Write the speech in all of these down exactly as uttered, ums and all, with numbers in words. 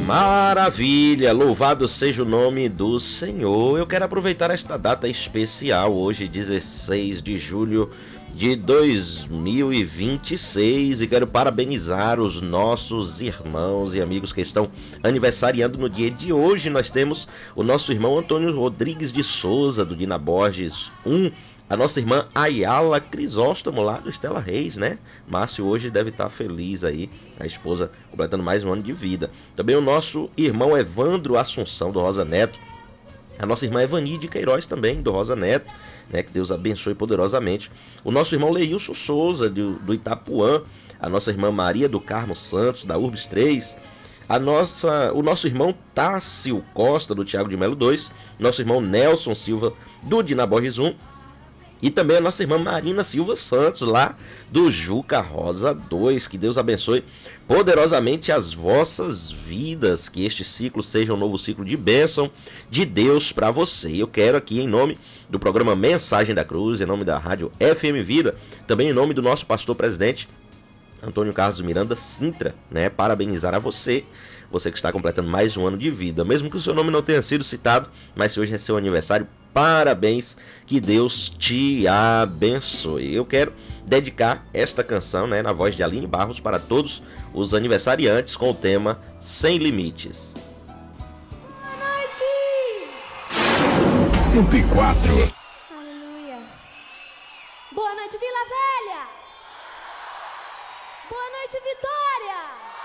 Maravilha, louvado seja o nome do Senhor. Eu quero aproveitar esta data especial, hoje dezesseis de julho de dois mil e vinte e seis, e quero parabenizar os nossos irmãos e amigos que estão aniversariando no dia de hoje. Nós temos o nosso irmão Antônio Rodrigues de Souza, do Dina Borges um, a nossa irmã Ayala Crisóstomo, lá do Estela Reis, né? Márcio hoje deve estar feliz aí, a esposa completando mais um ano de vida. Também o nosso irmão Evandro Assunção, do Rosa Neto. A nossa irmã Evani de Queiroz também, do Rosa Neto, né? Que Deus abençoe poderosamente. O nosso irmão Leilson Souza, do, do Itapuã. A nossa irmã Maria do Carmo Santos, da Urbis três. A nossa, o nosso irmão Tássio Costa, do Tiago de Melo dois. Nosso irmão Nelson Silva, do Dina Borges um. E também a nossa irmã Marina Silva Santos, lá do Juca Rosa dois. Que Deus abençoe poderosamente as vossas vidas. Que este ciclo seja um novo ciclo de bênção de Deus para você. E eu quero aqui, em nome do programa Mensagem da Cruz, em nome da rádio F M Vida, também em nome do nosso pastor presidente Antônio Carlos Miranda Sintra, né, parabenizar a você, você que está completando mais um ano de vida. Mesmo que o seu nome não tenha sido citado, mas se hoje é seu aniversário, parabéns, que Deus te abençoe. Eu quero dedicar esta canção, né, na voz de Aline Barros, para todos os aniversariantes com o tema Sem Limites. Boa noite! cento e quatro. Aleluia! Boa noite, Vila Velha! Boa noite, Vitória!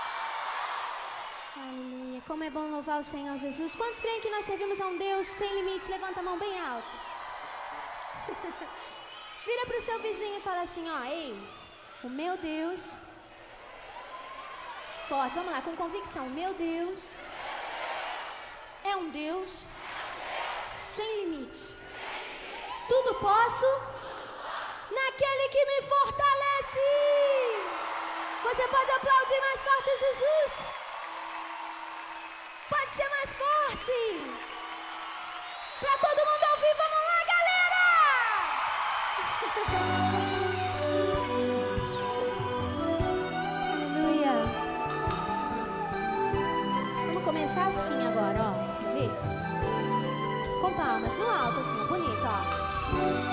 Aleluia! Como é bom louvar o Senhor Jesus. Quantos creem que nós servimos a um Deus sem limites? Levanta a mão bem alto. Vira para o seu vizinho e fala assim, ó, ei, o meu Deus... Forte, vamos lá, com convicção. O meu Deus é um Deus sem limites. Tudo posso naquele que me fortalece. Você pode aplaudir mais forte, Jesus? Pode ser mais forte. Pra todo mundo ouvir, vamos lá, galera! Aleluia. Vamos começar assim agora, ó. Vê? Com palmas no alto, assim, bonito, ó.